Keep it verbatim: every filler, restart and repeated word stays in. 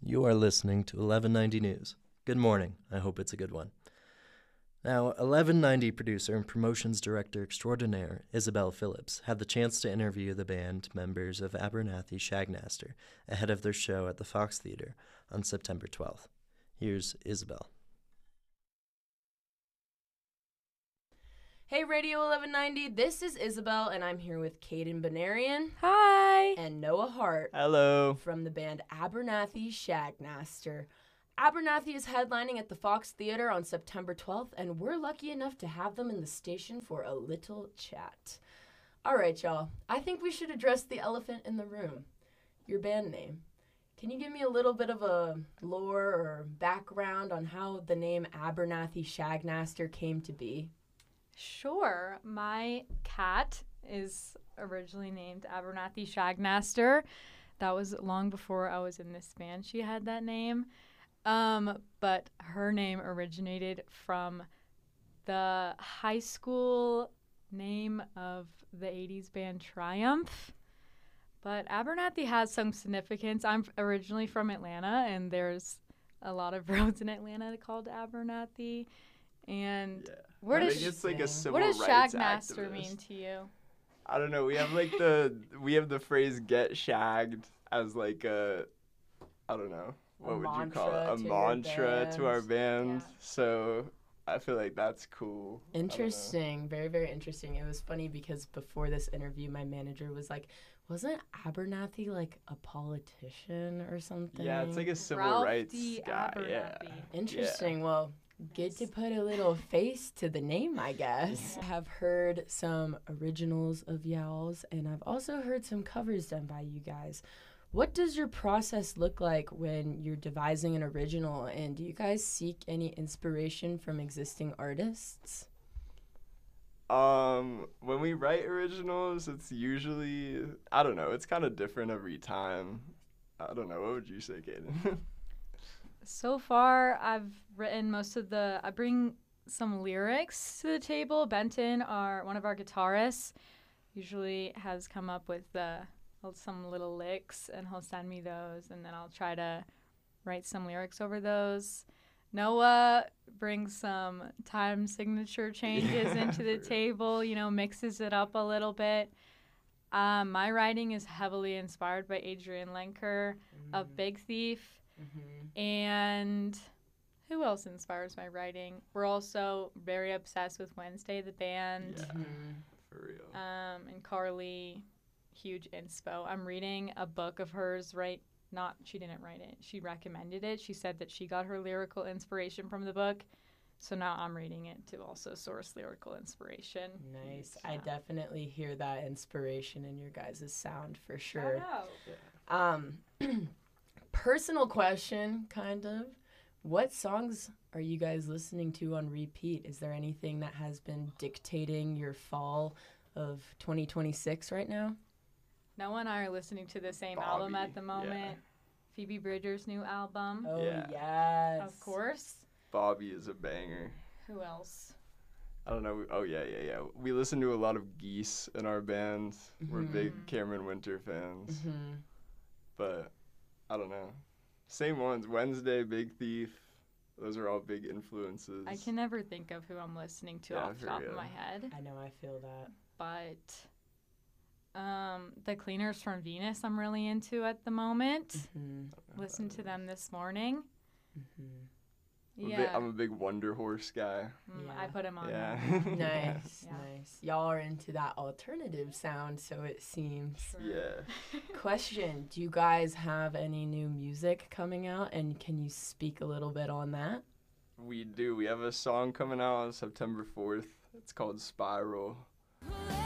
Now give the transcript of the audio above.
You are listening to eleven ninety News. Good morning. I hope it's a good one. Now, eleven ninety producer and promotions director extraordinaire Isabel Phillips had the chance to interview the band members of Abernathy Shagnaster ahead of their show at the Fox Theater on September twelfth. Here's Isabel. Hey Radio eleven ninety, this is Isabel, and I'm here with Caden Benarian. Hi. And Noah Hart. Hello. From the band Abernathy Shagnaster. Abernathy is headlining at the Fox Theater on September twelfth, and we're lucky enough to have them in the station for a little chat. All right, y'all. I think we should address the elephant in the room. Your band name. Can you give me a little bit of a lore or background on how the name Abernathy Shagnaster came to be? Sure. My cat is originally named Abernathy Shagnaster. That was long before I was in this band. She had that name. Um, but her name originated from the high school name of the eighties band Triumph. But Abernathy has some significance. I'm originally from Atlanta, and there's a lot of roads in Atlanta called Abernathy. And Yeah. where I does think it's like a civil what does rights Shagnaster activist. mean to you? I don't know. We have like the we have the phrase "get shagged" as like a I don't know what A would you call it mantra a to your mantra to our band. band. Yeah. So I feel like that's cool. I don't know. Interesting. Very, very interesting. It was funny because before this interview, my manager was like, wasn't Abernathy like a politician or something? Yeah, it's like a civil Ralph rights D. guy. Yeah. Abernathy. Interesting. Well, good to put a little face to the name, I guess. I have heard some originals of y'all's, and I've also heard some covers done by you guys. What does your process look like when you're devising an original, and do you guys seek any inspiration from existing artists? Um, when we write originals, it's usually I don't know. It's kind of different every time. I don't know. What would you say, Kaden? So far, I've written most of the. I bring some lyrics to the table. Benton, our one of our guitarists, usually has come up with uh, some little licks, and he'll send me those, and then I'll try to write some lyrics over those. Noah brings some time signature changes Yeah, into the for- table. You know, mixes it up a little bit. Um, my writing is heavily inspired by Adrian Lenker of Big Thief. Mm-hmm. And who else inspires my writing? We're also very obsessed with Wednesday, the band. Yeah. Mm-hmm. For real. Um, and Carly, huge inspo. I'm reading a book of hers right not she didn't write it. She recommended it. She said that she got her lyrical inspiration from the book. So now I'm reading it to also source lyrical inspiration. Nice. I Yeah. definitely hear that inspiration in your guys' sound for sure. Shout out. Um, personal question, kind of. What songs are you guys listening to on repeat? Is there anything that has been dictating your fall of twenty twenty-six right now? Noah and I are listening to the same album Bobby, at the moment. yeah. Phoebe Bridgers' new album. Oh, Yeah. yes. Of course. Bobby is a banger. Who else? I don't know. Oh yeah, yeah, yeah. We listen to a lot of Geese in our band. We're Mhm. big Cameron Winter fans, Mm-hmm. but I don't know. Same ones. Wednesday, Big Thief. Those are all big influences. I can never think of who I'm listening to Yeah, off the for top real. of my head. I know, I feel that. But um, the Cleaners from Venus I'm really into at the moment. Mm-hmm. Listened to them this morning. Mm-hmm. I'm, a Yeah. big, I'm a big Wonder Horse guy. Mm, Yeah. I put him on Yeah. there. Nice, Yeah. nice. Y'all are into that alternative sound, so it seems. Yeah. Question, do you guys have any new music coming out, and can you speak a little bit on that? We do. We have a song coming out on September fourth. It's called Spiral.